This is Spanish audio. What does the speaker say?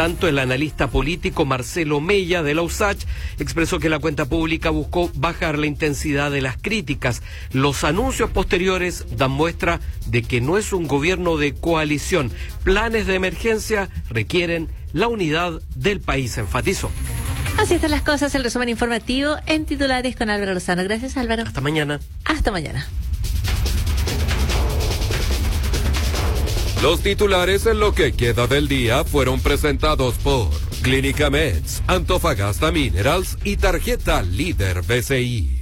tanto, el analista político Marcelo Mella de la USACH expresó que la cuenta pública buscó bajar la intensidad de las críticas. Los anuncios posteriores dan muestra de que no es un gobierno de coalición. Planes de emergencia requieren la unidad del país, enfatizó. Así están las cosas, el resumen informativo en titulares con Álvaro Lozano. Gracias, Álvaro. Hasta mañana. Hasta mañana. Los titulares en lo que queda del día fueron presentados por Clínica Meds, Antofagasta Minerals y Tarjeta Líder BCI.